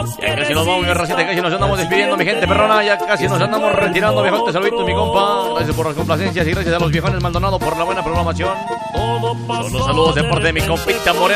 Ya casi nos vamos, mi racita, casi nos andamos despidiendo, mi gente perrona. Ya casi nos andamos retirando, viejote. Saluditos, mi compa. Gracias por las complacencias y gracias a los viejones Maldonado por la buena programación. Son los saludos de parte de mi compita Moreno.